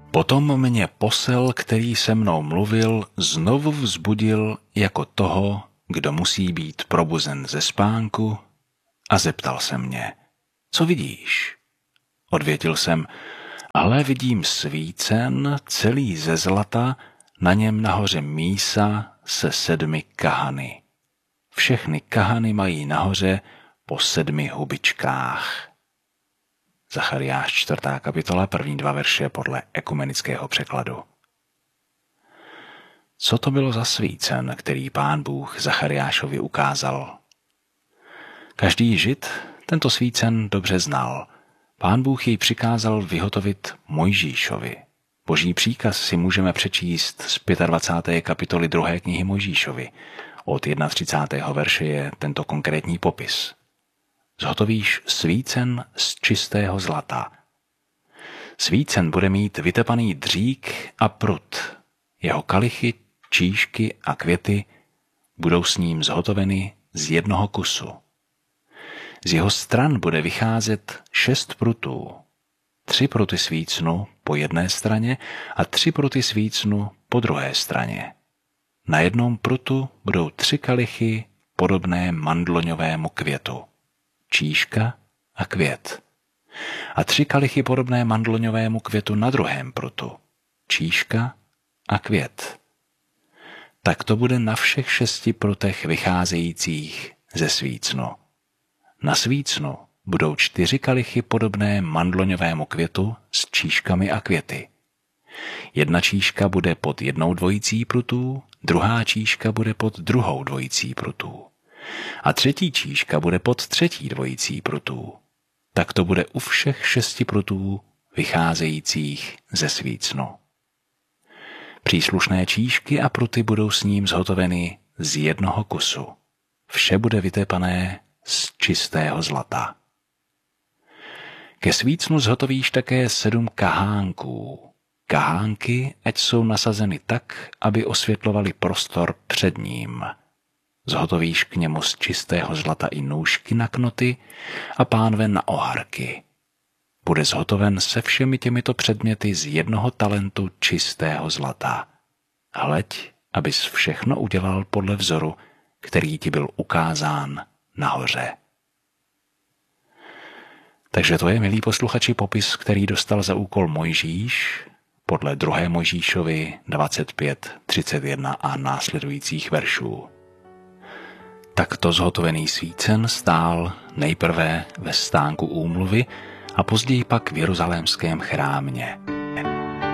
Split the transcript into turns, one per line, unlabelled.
Potom mě posel, který se mnou mluvil, znovu vzbudil jako toho, kdo musí být probuzen ze spánku, a zeptal se mě, co vidíš? Odvětil jsem, ale vidím svícen celý ze zlata, na něm nahoře mísa se 7 kahany. Všechny kahany mají nahoře po 7 hubičkách. Zachariáš 4. kapitola, první 2 verše podle ekumenického překladu. Co to bylo za svícen, který Pán Bůh Zachariášovi ukázal? Každý Žid tento svícen dobře znal. Pán Bůh jej přikázal vyhotovit Mojžíšovi. Boží příkaz si můžeme přečíst z 25. kapitoly 2. knihy Mojžíšovi. Od 31. verše je tento konkrétní popis. Zhotovíš svícen z čistého zlata. Svícen bude mít vytepaný dřík a prut. Jeho kalichy, číšky a květy budou s ním zhotoveny z jednoho kusu. Z jeho stran bude vycházet 6 prutů. 3 pruty svícnu po jedné straně a 3 pruty svícnu po druhé straně. Na jednom prutu budou 3 kalichy podobné mandloňovému květu. Číška a květ. A 3 kalichy podobné mandloňovému květu na druhém prutu. Číška a květ. Tak to bude na všech 6 prutech vycházejících ze svícnu. Na svícnu budou 4 kalichy podobné mandloňovému květu s číškami a květy. Jedna číška bude pod jednou dvojicí prutů, druhá číška bude pod druhou dvojicí prutů. A třetí číška bude pod třetí dvojicí prutů. Tak to bude u všech 6 prutů vycházejících ze svícnu. Příslušné číšky a pruty budou s ním zhotoveny z jednoho kusu. Vše bude vytepané z čistého zlata. Ke svícnu zhotovíš také 7 kahánků. Kahánky, ať jsou nasazeny tak, aby osvětlovaly prostor před ním. Zhotovíš k němu z čistého zlata i nůžky na knoty a pánve na oharky. Bude zhotoven se všemi těmito předměty z jednoho talentu čistého zlata. Hleď, abys všechno udělal podle vzoru, který ti byl ukázán nahoře. Takže to je, milí posluchači, popis, který dostal za úkol Mojžíš podle 2. Mojžíšovi 25:31 a následujících veršů. Takto zhotovený svícen stál nejprve ve stánku úmluvy a později pak v jeruzalémském chrámě.